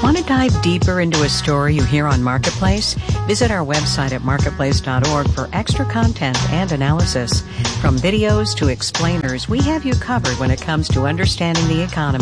Want to dive deeper into a story you hear on Marketplace? Visit our website at marketplace.org for extra content and analysis. From videos to explainers, we have you covered when it comes to understanding the economy.